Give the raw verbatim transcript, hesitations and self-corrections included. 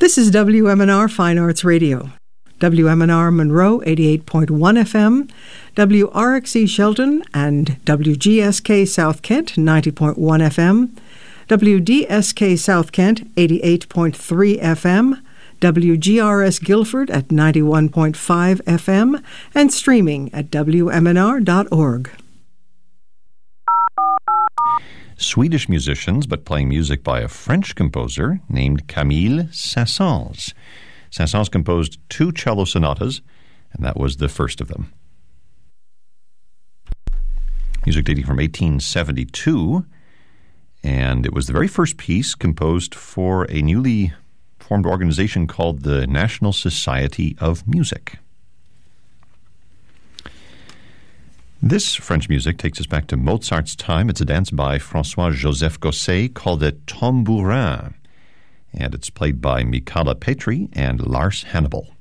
This is W M N R Fine Arts Radio. W M N R Monroe, eighty-eight point one F M, W R X E Shelton and W G S K South Kent, ninety point one F M, W D S K South Kent, eighty-eight point three F M, W G R S Guilford at ninety-one point five F M, and streaming at W M N R dot org. Swedish musicians, but playing music by a French composer named Camille Saint-Saëns. Saint-Saëns composed two cello sonatas, and that was the first of them. Music dating from eighteen seventy-two, and it was the very first piece composed for a newly formed organization called the National Society of Music. This French music takes us back to Mozart's time. It's a dance by François-Joseph Gosset called a tambourin, and it's played by Michala Petri and Lars Hannibal.